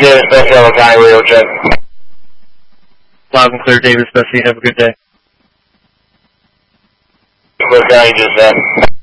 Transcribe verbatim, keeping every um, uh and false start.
Davis Bessie, L A County radio check. Loud and clear, Davis Bessie. Have a good day. Clear County, just that.